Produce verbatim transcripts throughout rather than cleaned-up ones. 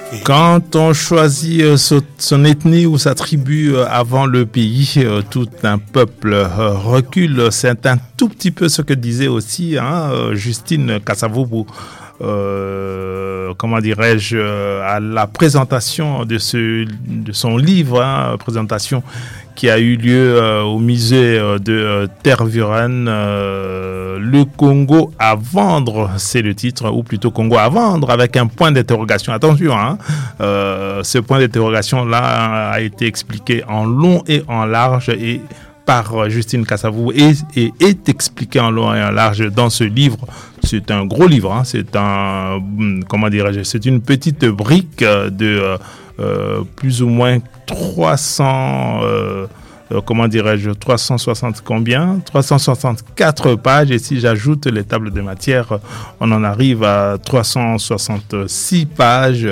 Quand on choisit euh, son, son ethnie ou sa tribu euh, avant le pays, euh, tout un peuple euh, recule. C'est un tout petit peu ce que disait aussi hein, euh, Justine Kasavubu. Euh, comment dirais-je, euh, à la présentation de, ce, de son livre, hein, présentation qui a eu lieu euh, au musée euh, de euh, Tervuren, euh, le Congo à vendre, c'est le titre, ou plutôt Congo à vendre, avec un point d'interrogation. Attention, hein, euh, ce point d'interrogation-là a été expliqué en long et en large et par Justine Kasavubu et, et est expliqué en long et en large dans ce livre. C'est un gros livre, hein, c'est un, comment dirais-je, c'est une petite brique de euh, plus ou moins trois cents, euh, euh, comment dirais-je, trois cent soixante combien, trois cent soixante-quatre pages, et si j'ajoute les tables de matière, on en arrive à trois cent soixante-six pages.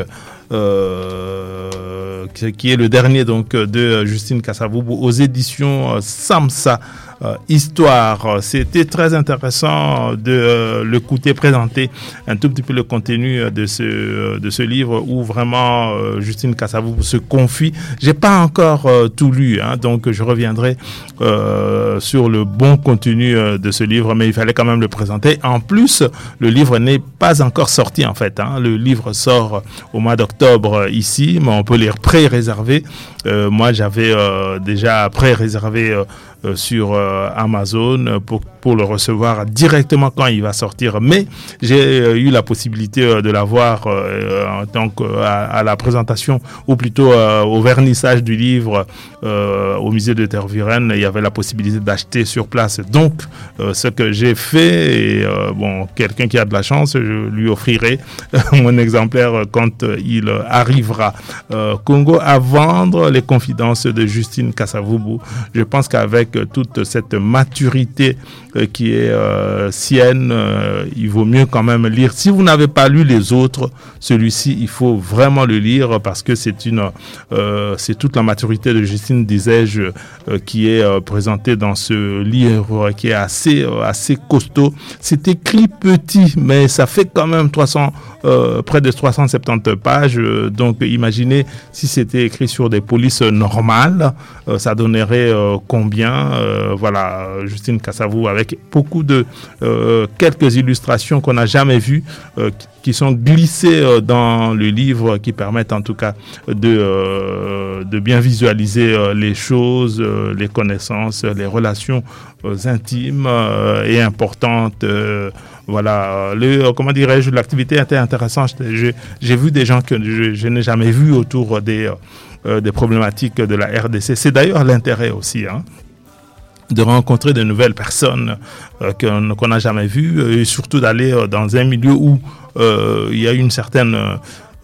Euh, qui est le dernier donc de Justine Kasavubu aux éditions Samsa euh, Histoire. C'était très intéressant de euh, l'écouter présenter un tout petit peu le contenu de ce de ce livre où vraiment euh, Justine Kasavubu se confie. J'ai pas encore euh, tout lu, hein, donc je reviendrai euh, sur le bon contenu euh, de ce livre, mais il fallait quand même le présenter. En plus, le livre n'est pas encore sorti en fait. Hein. Le livre sort au mois d'octobre ici, mais on peut les pré-réserver. Euh, moi, j'avais euh, déjà pré-réservé euh, euh, sur euh, Amazon pour, pour le recevoir directement quand il va sortir. Mais j'ai euh, eu la possibilité euh, de l'avoir euh, en tant que, à, à la présentation, ou plutôt euh, au vernissage du livre euh, au musée de Tervuren. Il y avait la possibilité d'acheter sur place. Donc, euh, ce que j'ai fait, et euh, bon, quelqu'un qui a de la chance, je lui offrirai mon exemplaire quand euh, il arrivera. Euh, Congo à vendre, les confidences de Justine Kasavubu. Je pense qu'avec toute cette maturité euh, qui est euh, sienne, euh, il vaut mieux quand même lire. Si vous n'avez pas lu les autres, celui-ci, il faut vraiment le lire parce que c'est une, euh, c'est toute la maturité de Justine, disais-je, euh, qui est euh, présentée dans ce livre qui est assez, euh, assez costaud. C'est écrit petit, mais ça fait quand même trois cents, euh, près de trois cent soixante-dix pages. Euh, donc, imaginez si c'était écrit sur des polices normales, euh, ça donnerait euh, combien euh, voilà, Justine Kasavubu avec beaucoup de euh, quelques illustrations qu'on n'a jamais vues, euh, qui sont glissées euh, dans le livre, qui permettent en tout cas de euh, de bien visualiser euh, les choses, euh, les connaissances, les relations euh, intimes euh, et importantes. Euh, Voilà, le, comment dirais-je, l'activité était intéressante. J'ai, j'ai vu des gens que je, je n'ai jamais vus autour des, euh, des problématiques de la R D C. C'est d'ailleurs l'intérêt aussi, hein, de rencontrer de nouvelles personnes euh, qu'on, qu'on n'a jamais vues, et surtout d'aller euh, dans un milieu où euh, il y a une certaine... Euh,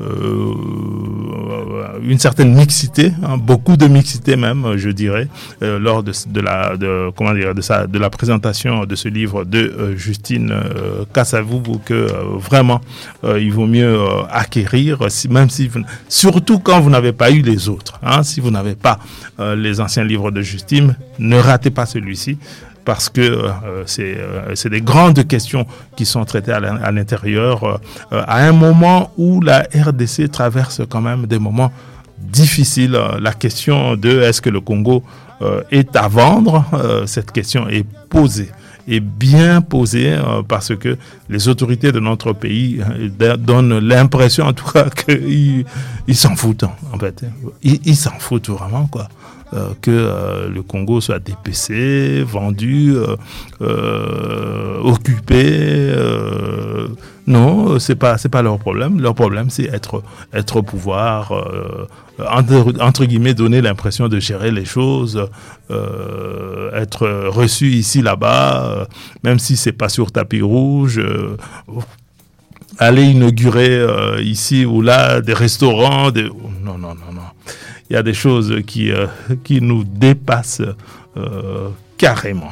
Euh, une certaine mixité, hein, beaucoup de mixité même, je dirais, euh, lors de, de la de comment dire de sa de la présentation de ce livre de euh, Justine euh, Kasavubu, que euh, vraiment euh, il vaut mieux euh, acquérir, si, même si vous, surtout quand vous n'avez pas eu les autres, hein, si vous n'avez pas euh, les anciens livres de Justine, ne ratez pas celui-ci. Parce que euh, c'est, euh, c'est des grandes questions qui sont traitées à, à l'intérieur, euh, à un moment où la R D C traverse quand même des moments difficiles. La question de est-ce que le Congo euh, est à vendre, euh, cette question est posée, est bien posée, euh, parce que les autorités de notre pays euh, donnent l'impression en tout cas qu'ils ils s'en foutent en fait. Ils, ils s'en foutent vraiment quoi. Euh, que euh, le Congo soit dépecé, vendu, euh, euh, occupé. Euh, non, c'est pas c'est pas leur problème. Leur problème, c'est être être au pouvoir, euh, entre, entre guillemets, donner l'impression de gérer les choses, euh, être reçu ici là-bas, euh, même si c'est pas sur tapis rouge. Euh, aller inaugurer euh, ici ou là des restaurants, des... non non non non. Il y a des choses qui, euh, qui nous dépassent euh, carrément.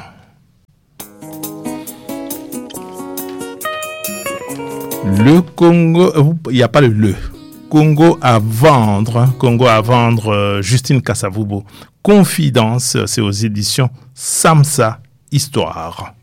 Le Congo, il n'y a pas le le. Congo à vendre, hein, Congo à vendre, euh, Justine Kasavubu. Confidence, c'est aux éditions Samsa Histoire.